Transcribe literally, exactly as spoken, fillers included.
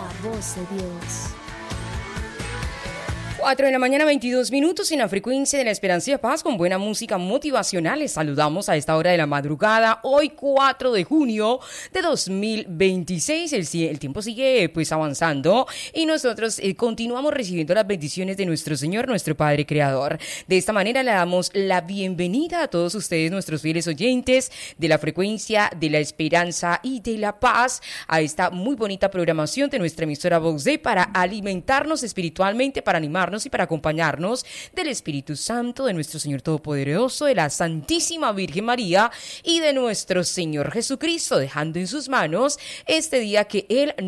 La voz de Dios. cuatro de la mañana, veintidós minutos en la frecuencia de la Esperanza y la Paz con buena música motivacional. Les saludamos a esta hora de la madrugada, hoy cuatro de junio de dos mil veintiséis. El, el tiempo sigue pues avanzando y nosotros eh, continuamos recibiendo las bendiciones de nuestro Señor, nuestro Padre Creador. De esta manera le damos la bienvenida a todos ustedes, nuestros fieles oyentes de la frecuencia de la Esperanza y de la Paz, a esta muy bonita programación de nuestra emisora Vox Day para alimentarnos espiritualmente, para animarnos y para acompañarnos del Espíritu Santo, de nuestro Señor Todopoderoso, de la Santísima Virgen María y de nuestro Señor Jesucristo, dejando en sus manos este día que Él